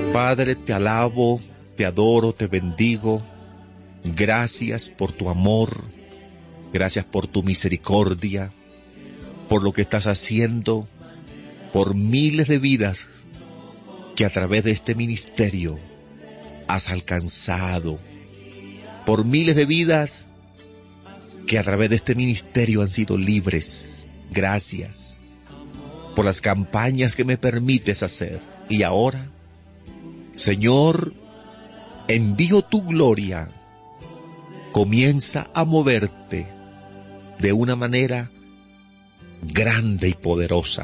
Padre, te alabo, te adoro, te bendigo. Gracias por tu amor, gracias por tu misericordia, por lo que estás haciendo, por miles de vidas que a través de este ministerio has alcanzado, por miles de vidas que a través de este ministerio han sido libres. Gracias por las campañas que me permites hacer. Y ahora, Señor, envío tu gloria, comienza a moverte de una manera grande y poderosa.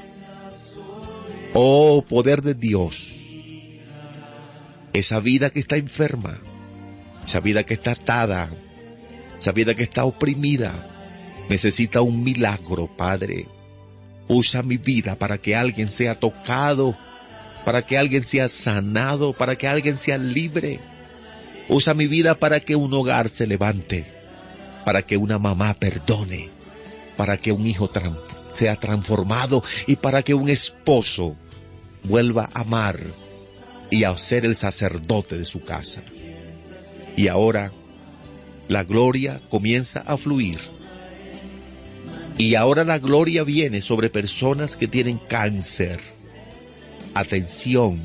Oh, poder de Dios, esa vida que está enferma, esa vida que está atada, esa vida que está oprimida, necesita un milagro, Padre. Usa mi vida para que alguien sea tocado, para que alguien sea sanado, para que alguien sea libre. Usa mi vida para que un hogar se levante, para que una mamá perdone, para que un hijo sea transformado y para que un esposo vuelva a amar y a ser el sacerdote de su casa. Y ahora la gloria comienza a fluir. Y ahora la gloria viene sobre personas que tienen cáncer. Atención,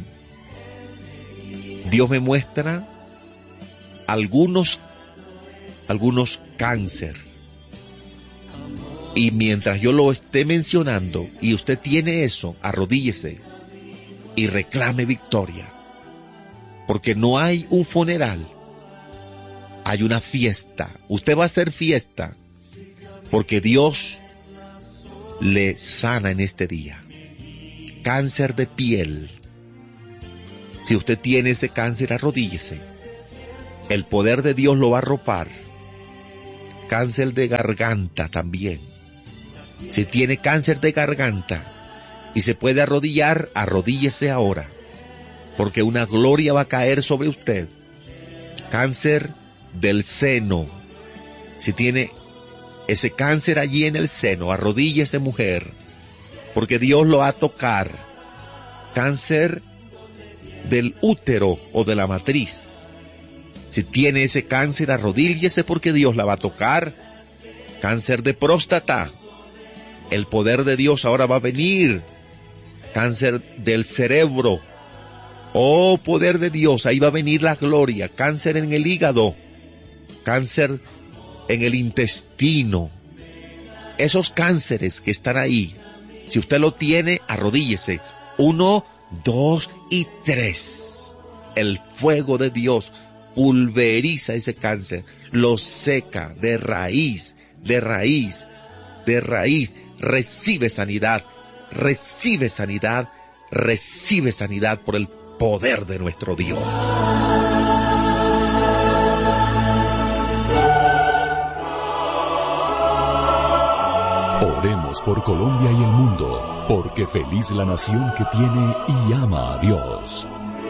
Dios me muestra algunos cáncer. Y mientras yo lo esté mencionando y usted tiene eso, arrodíllese y reclame victoria. Porque no hay un funeral, hay una fiesta. Usted va a hacer fiesta porque Dios le sana en este día. Cáncer de piel. Si usted tiene ese cáncer, arrodíllese. El poder de Dios lo va a arropar. Cáncer de garganta también. Si tiene cáncer de garganta y se puede arrodillar, arrodíllese ahora, porque una gloria va a caer sobre usted. Cáncer del seno. Si tiene ese cáncer allí en el seno, arrodíllese, mujer, porque Dios lo va a tocar. Cáncer del útero o de la matriz. Si tiene ese cáncer, arrodíllese porque Dios la va a tocar. Cáncer de próstata. El poder de Dios ahora va a venir. Cáncer del cerebro. Oh, poder de Dios, ahí va a venir la gloria. Cáncer en el hígado. Cáncer en el intestino. Esos cánceres que están ahí, si usted lo tiene, arrodíllese. 1, 2 y 3. El fuego de Dios pulveriza ese cáncer, lo seca de raíz, de raíz, de raíz. Recibe sanidad, recibe sanidad, recibe sanidad por el poder de nuestro Dios. Oremos por Colombia y el mundo, porque feliz la nación que tiene y ama a Dios.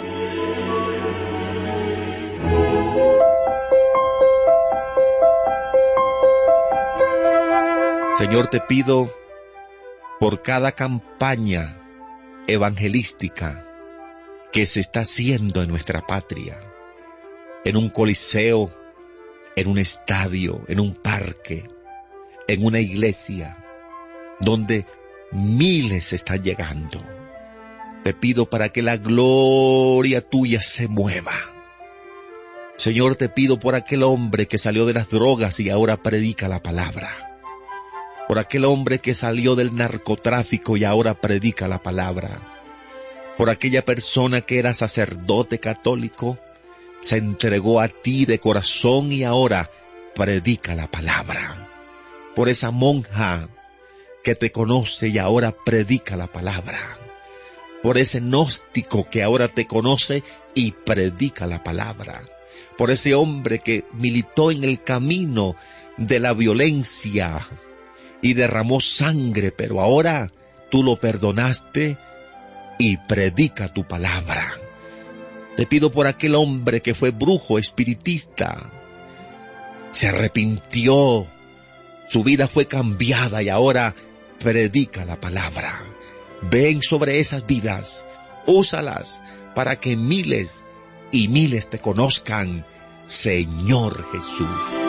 Señor, te pido por cada campaña evangelística que se está haciendo en nuestra patria, en un coliseo, en un estadio, en un parque, en una iglesia, donde miles están llegando. Te pido para que la gloria tuya se mueva. Señor, te pido por aquel hombre que salió de las drogas y ahora predica la palabra. Por aquel hombre que salió del narcotráfico y ahora predica la palabra. Por aquella persona que era sacerdote católico, se entregó a ti de corazón y ahora predica la palabra. Por esa monja que te conoce y ahora predica la palabra. Por ese gnóstico que ahora te conoce y predica la palabra. Por ese hombre que militó en el camino de la violencia y derramó sangre, pero ahora tú lo perdonaste y predica tu palabra. Te pido por aquel hombre que fue brujo, espiritista, se arrepintió, su vida fue cambiada y ahora predica la palabra. Ven sobre esas vidas, úsalas para que miles y miles te conozcan, Señor Jesús.